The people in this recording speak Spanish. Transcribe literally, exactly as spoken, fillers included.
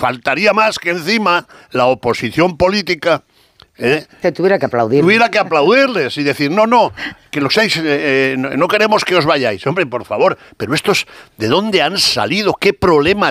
faltaría más que encima la oposición política... ¿Eh? Que tuviera que aplaudir. Tuviera que aplaudirles y decir, no, no, que los seis, eh, eh, no, no queremos que os vayáis. Hombre, por favor, pero estos, ¿de dónde han salido? ¿Qué problema